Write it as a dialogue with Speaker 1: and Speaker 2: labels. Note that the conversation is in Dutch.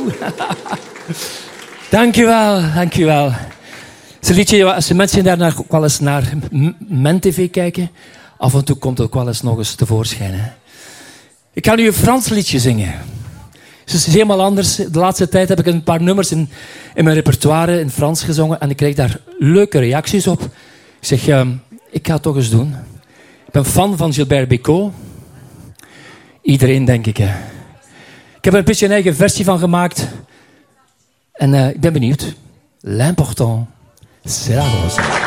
Speaker 1: Dankjewel, dankjewel. Het is een liedje, als de mensen daar ook wel eens naar MenTV kijken, af en toe komt het ook wel eens nog eens tevoorschijn. Hè? Ik ga nu een Frans liedje zingen. Het is helemaal anders. De laatste tijd heb ik een paar nummers in mijn repertoire in Frans gezongen en ik kreeg daar leuke reacties op. Ik zeg, ik ga het toch eens doen. Ik ben fan van Gilbert Bécaud. Iedereen, denk ik. Hè. Ik heb er een beetje een eigen versie van gemaakt. En ik ben benieuwd. L'important, c'est la rose.